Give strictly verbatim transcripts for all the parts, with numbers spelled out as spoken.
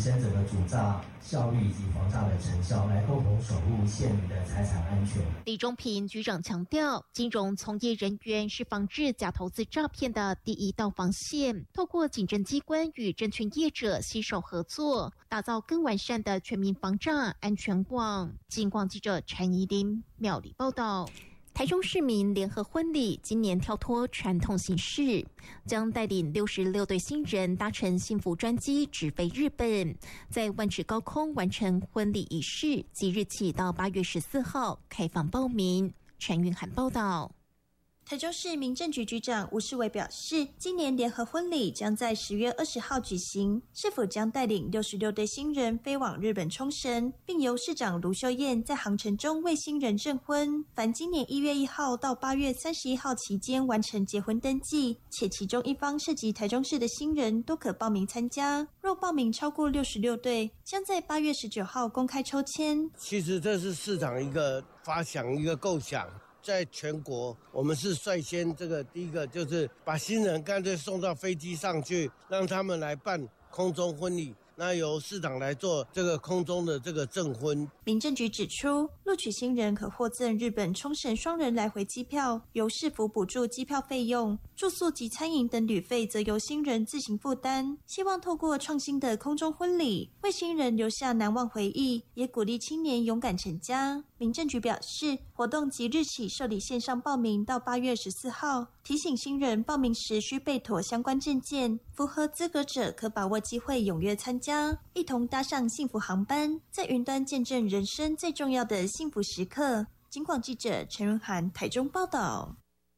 升整个主诈效率以及防诈的成效，来共同守护县民的财产安全。 李忠平局长强调，金融从业人员是防治假投资诈骗的第一道防线，透过警政机关与证券业者携手合作，打造更完善的全民防诈安全网。警广记者陈怡琳庙里报道。台中市民联合婚礼今年跳脱传统形式，将带领六十六对新人搭乘幸福专机直飞日本，在万尺高空完成婚礼仪式。即日起到八月十四号开放报名。陈云涵报道。 台中市民政局局长吴世伟表示，今年联合婚礼将在十月二十号举行，市府将带领六十六对新人飞往日本冲绳，并由市长卢秀燕在航程中为新人证婚。凡今年一月一号到八月三十一号期间完成结婚登记，且其中一方涉及台中市的新人，都可报名参加。若报名超过六十六对，将在八月十九号公开抽签。 其实这是市长一个发想，一个构想。在全国，我们是率先这个第一个就是把新人干脆送到飞机上去，让他们来办空中婚礼。那由市长来做这个空中的这个证婚。 民政局指出，录取新人可获赠日本冲绳双人来回机票，由市府补助机票费用，住宿及餐饮等旅费则由新人自行负担。希望透过创新的空中婚礼，为新人留下难忘回忆，也鼓励青年勇敢成家。民政局表示，活动即日起受理线上报名到八月十四号，提醒新人报名时需备妥相关证件，符合资格者可把握机会踊跃参加，一同搭上幸福航班，在云端见证人生最重要的幸福时刻。警广记者陈润涵台中报道。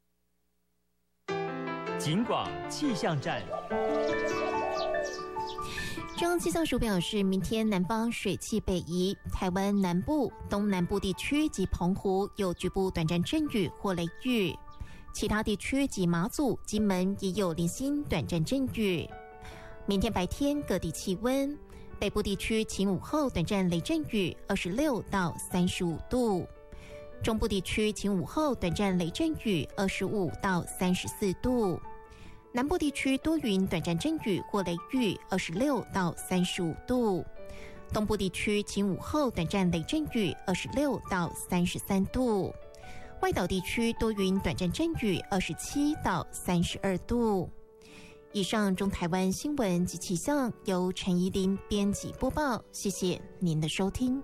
警广气象站。 中央气象署表示，明天南方水汽北移，台湾南部、东南部地区及澎湖有局部短暂阵雨或雷雨，其他地区及马祖、金门也有零星短暂阵雨。明天白天各地气温，北部地区晴午后短暂雷阵雨，二十六到三十五度；中部地区晴午后短暂雷阵雨，二十五到三十四度。南部地区多云短暂阵雨或雷雨，二十六到三十五度；东部地区晴午后短暂雷阵雨，二十六到三十三度；外岛地区多云短暂阵雨，二十七到三十二度。以上中台湾新闻及气象由陈怡琳编辑播报，谢谢您的收听。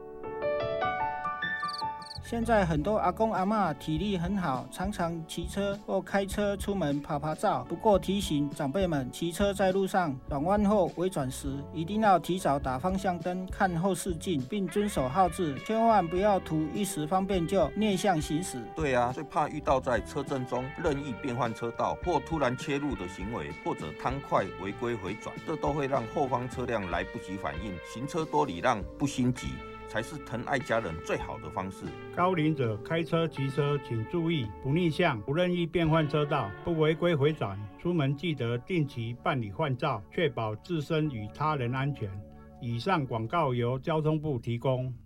现在很多阿公阿嬷体力很好，常常骑车或开车出门趴趴照。不过提醒长辈们，骑车在路上转弯后微转时，一定要提早打方向灯，看后视镜，并遵守号志，千万不要图一时方便就逆向行驶。 对啊，最怕遇到在车阵中任意变换车道或突然切入的行为，或者贪快违规回转，这都会让后方车辆来不及反应。行车多礼让，不心急，才是疼爱家人最好的方式。 高龄者开车骑车请注意，不逆向，不任意变换车道，不违规回转。出门记得定期办理换照，确保自身与他人安全。以上广告由交通部提供。